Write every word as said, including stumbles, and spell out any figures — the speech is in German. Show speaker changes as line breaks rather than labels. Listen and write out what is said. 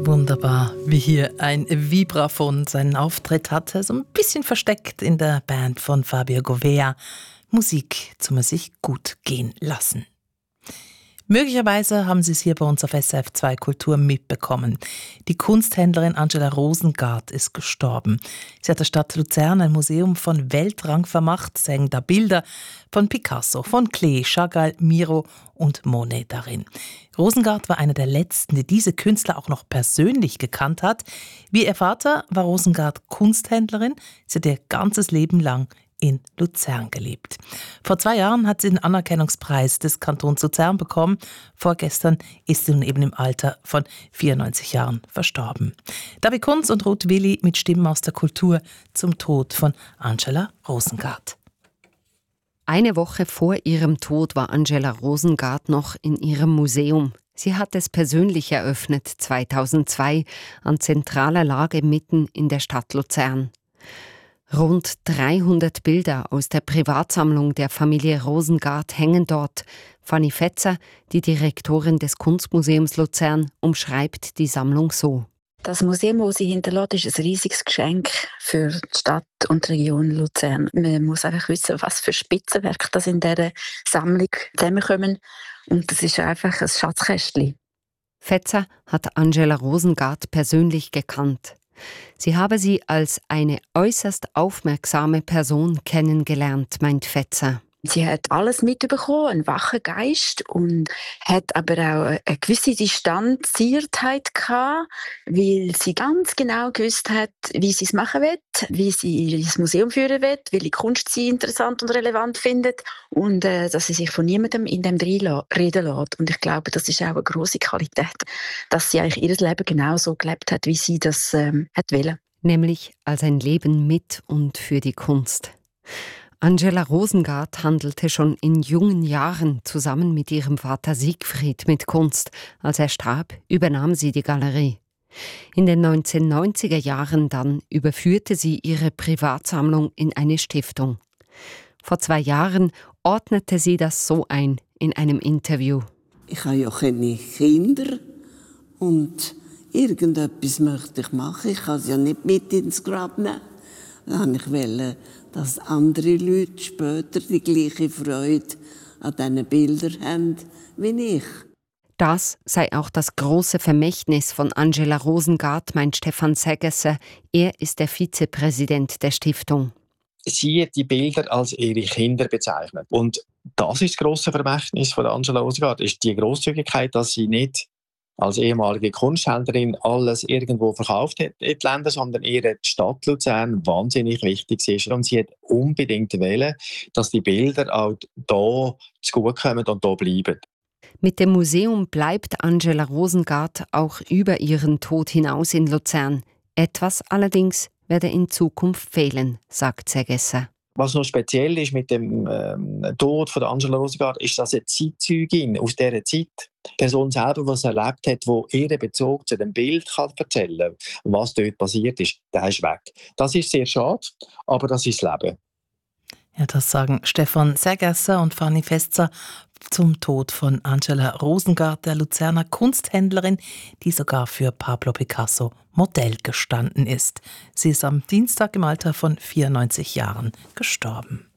Wunderbar, wie hier ein Vibraphon seinen Auftritt hatte, so ein bisschen versteckt in der Band von Fabio Govea. Musik zum sich gut gehen lassen. Möglicherweise haben Sie es hier bei uns auf S R F zwei Kultur mitbekommen. Die Kunsthändlerin Angela Rosengart ist gestorben. Sie hat der Stadt Luzern ein Museum von Weltrang vermacht. Es hängen da Bilder von Picasso, von Klee, Chagall, Miro und Monet darin. Rosengart war einer der letzten, die diese Künstler auch noch persönlich gekannt hat. Wie ihr Vater war Rosengart Kunsthändlerin. Sie hat ihr ganzes Leben lang in Luzern gelebt. Vor zwei Jahren hat sie den Anerkennungspreis des Kantons Luzern bekommen. Vorgestern ist sie nun eben im Alter von vierundneunzig Jahren verstorben. David Kunz und Ruth Willi mit Stimmen aus der Kultur zum Tod von Angela Rosengart.
Eine Woche vor ihrem Tod war Angela Rosengart noch in ihrem Museum. Sie hat es persönlich eröffnet, zweitausendzwei, an zentraler Lage mitten in der Stadt Luzern. Rund dreihundert Bilder aus der Privatsammlung der Familie Rosengart hängen dort. Fanny Fetzer, die Direktorin des Kunstmuseums Luzern, umschreibt die Sammlung so.
Das Museum, das sie hinterlässt, ist ein riesiges Geschenk für die Stadt und die Region Luzern. Man muss einfach wissen, was für Spitzenwerke das in dieser Sammlung zusammenkommen. Und das ist einfach ein Schatzkästchen.
Fetzer hat Angela Rosengart persönlich gekannt. Sie habe sie als eine äußerst aufmerksame Person kennengelernt, meint Fetzer.
Sie hat alles mitbekommen, einen wachen Geist und hat aber auch eine gewisse Distanziertheit gehabt, weil sie ganz genau gewusst hat, wie sie es machen will, wie sie das Museum führen will, welche Kunst sie interessant und relevant findet und äh, dass sie sich von niemandem in dem reden lässt. Und ich glaube, das ist auch eine grosse Qualität, dass sie eigentlich ihr Leben genau so gelebt hat, wie sie das ähm, hat wollen.
Nämlich als ein Leben mit und für die Kunst. Angela Rosengart handelte schon in jungen Jahren zusammen mit ihrem Vater Siegfried mit Kunst. Als er starb, übernahm sie die Galerie. In den neunzehnhundertneunziger Jahren dann überführte sie ihre Privatsammlung in eine Stiftung. Vor zwei Jahren ordnete sie das so ein in einem Interview.
Ich habe ja keine Kinder und irgendetwas möchte ich machen. Ich kann es ja nicht mit ins Grab nehmen. Dann wollte ich, dass andere Leute später die gleiche Freude an diesen Bildern haben wie ich.
Das sei auch das große Vermächtnis von Angela Rosengart, meint Stefan Segesser. Er ist der Vizepräsident der Stiftung.
Sie hat die Bilder als ihre Kinder bezeichnet. Und das ist das grosse Vermächtnis von Angela Rosengart, ist die Grosszügigkeit, dass sie nicht als ehemalige Kunsthändlerin alles irgendwo verkauft hat in die Länder, sondern ihr die Stadt Luzern wahnsinnig wichtig ist. Und sie hat unbedingt wollen, dass die Bilder auch hier zugutekommen und hier bleiben.
Mit dem Museum bleibt Angela Rosengart auch über ihren Tod hinaus in Luzern. Etwas allerdings werde in Zukunft fehlen, sagt Segesser.
Was noch speziell ist mit dem ähm, Tod von Angela Rosengart, ist, dass eine Zeitzeugin aus dieser Zeit, die Person selber, die es erlebt hat, die ihren Bezug zu dem Bild kann erzählen kann, was dort passiert ist, der ist weg. Das ist sehr schade, aber das ist das Leben.
Ja, das sagen Stefan Segesser und Fanny Fetzer zum Tod von Angela Rosengart, der Luzerner Kunsthändlerin, die sogar für Pablo Picasso Modell gestanden ist. Sie ist am Dienstag im Alter von vierundneunzig Jahren gestorben.